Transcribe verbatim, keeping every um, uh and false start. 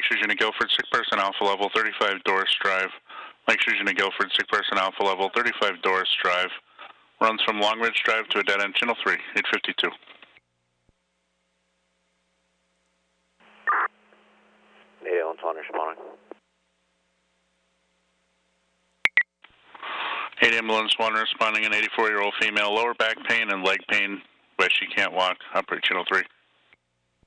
Shoes Unit Guilford, sick person Alpha Level, thirty-five Doris Drive. Mike Shoes Unit Guilford, sick person Alpha Level, thirty-five Doris Drive. Runs from Long Ridge Drive to a dead end, channel three, eight fifty-two. eight one one responding. eight ambulance one responding, an eighty-four-year-old female, lower back pain and leg pain, but she can't walk. Operate channel three.